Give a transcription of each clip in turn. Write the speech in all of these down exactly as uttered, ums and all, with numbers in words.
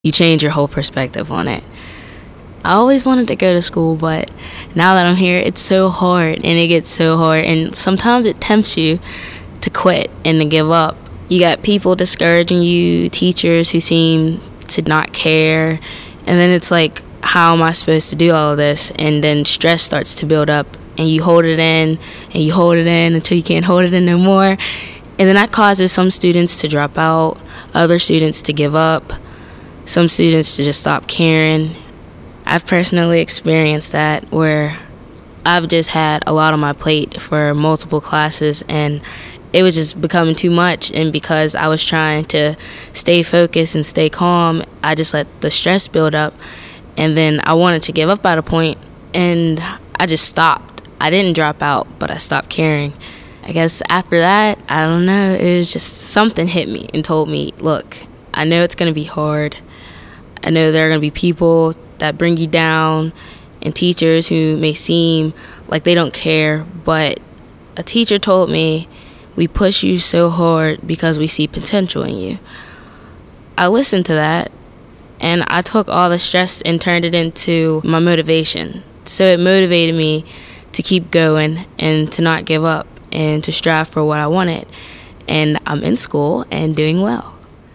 You change your whole perspective on it. I always wanted to go to school, but now that I'm here, it's so hard, and it gets so hard, and sometimes it tempts you to quit and to give up. You got people discouraging you, teachers who seem to not care, and then it's like, how am I supposed to do all of this? And then stress starts to build up, and you hold it in, and you hold it in until you can't hold it in no more, and then that causes some students to drop out, other students to give up, some students to just stop caring. I've personally experienced that, where I've just had a lot on my plate for multiple classes, and it was just becoming too much. And because I was trying to stay focused and stay calm, I just let the stress build up, and then I wanted to give up at a point, and I just stopped. I didn't drop out, but I stopped caring. I guess after that, I don't know, it was just something hit me and told me, look, I know it's going to be hard. I know there are going to be people that bring you down, and teachers who may seem like they don't care, but a teacher told me, we push you so hard because we see potential in you. I listened to that, and I took all the stress and turned it into my motivation. So it motivated me to keep going and to not give up and to strive for what I wanted. And I'm in school and doing well.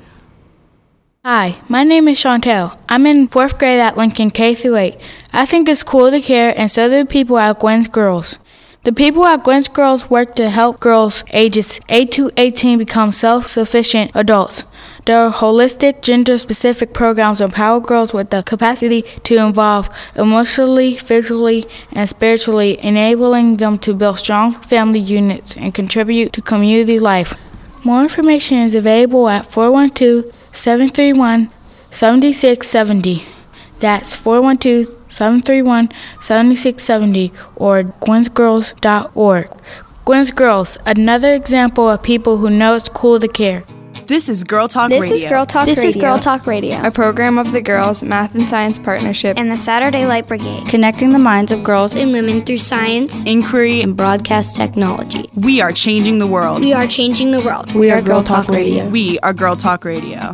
Hi, my name is Chantel. I'm in fourth grade at Lincoln K through eight. I think it's cool to care, and so do the people at Gwen's Girls. The people at Gwen's Girls work to help girls ages eight to eighteen become self-sufficient adults. Their holistic, gender-specific programs empower girls with the capacity to evolve emotionally, physically, and spiritually, enabling them to build strong family units and contribute to community life. More information is available at four one two, seven three one, seven six seven zero. That's four one two, seven three one, seven six seven zero or gwens girls dot org. Gwen's Girls, another example of people who know it's cool to care. This is Girl Talk this Radio. Is Girl Talk this Radio. is Girl Talk Radio. A program of the Girls Math and Science Partnership and the Saturday Light Brigade, connecting the minds of girls and women through science, inquiry, and broadcast technology. We are changing the world. We are changing the world. We, we are Girl Talk, Talk Radio. Radio. We are Girl Talk Radio.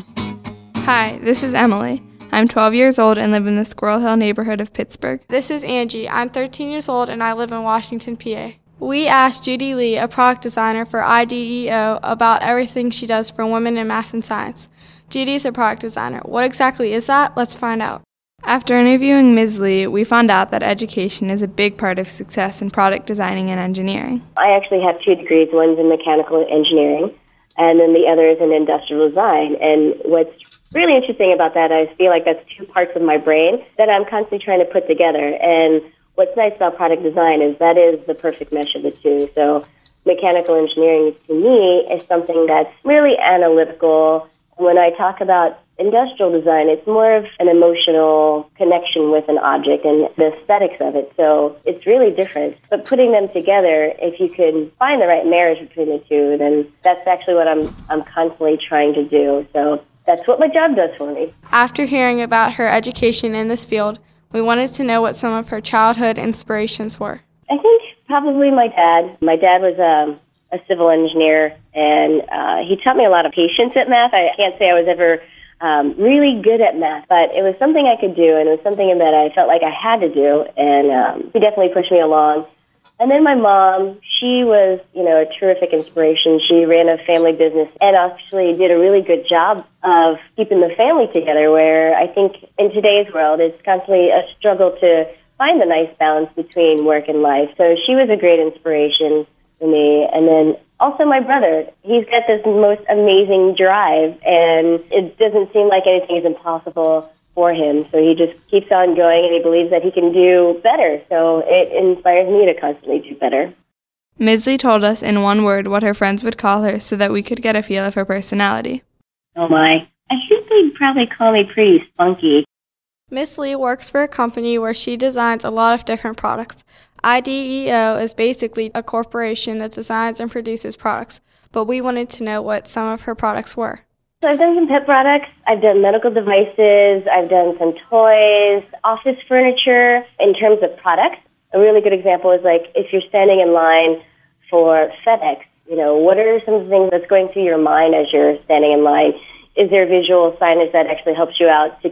Hi, this is Emily. I'm twelve years old and live in the Squirrel Hill neighborhood of Pittsburgh. This is Angie. I'm thirteen years old and I live in Washington, P A. We asked Judy Lee, a product designer for I D E O, about everything she does for women in math and science. Judy is a product designer. What exactly is that? Let's find out. After interviewing Miz Lee, we found out that education is a big part of success in product designing and engineering. I actually have two degrees. One's in mechanical engineering, and then the other is in industrial design. And what's really interesting about that, I feel like that's two parts of my brain that I'm constantly trying to put together. And what's nice about product design is that is the perfect mesh of the two. So mechanical engineering, to me, is something that's really analytical. When I talk about industrial design, it's more of an emotional connection with an object and the aesthetics of it. So it's really different. But putting them together, if you can find the right marriage between the two, then that's actually what I'm I'm constantly trying to do. So that's what my job does for me. After hearing about her education in this field, we wanted to know what some of her childhood inspirations were. I think probably my dad. My dad was um, a civil engineer, and uh, he taught me a lot of patience at math. I can't say I was ever um, really good at math, but it was something I could do, and it was something that I felt like I had to do, and um, he definitely pushed me along. And then my mom, she was, you know, a terrific inspiration. She ran a family business and actually did a really good job of keeping the family together, where I think in today's world it's constantly a struggle to find the nice balance between work and life. So she was a great inspiration for me. And then also my brother, he's got this most amazing drive, and it doesn't seem like anything is impossible for him. So he just keeps on going, and he believes that he can do better. So it inspires me to constantly do better. Miz Lee told us in one word what her friends would call her so that we could get a feel of her personality. Oh my. I think they'd probably call me pretty spunky. Miss Lee works for a company where she designs a lot of different products. I D E O is basically a corporation that designs and produces products, but we wanted to know what some of her products were. So I've done some pet products, I've done medical devices, I've done some toys, office furniture. In terms of products, a really good example is like if you're standing in line for FedEx, you know, what are some things that's going through your mind as you're standing in line? is there visual signage that actually helps you out to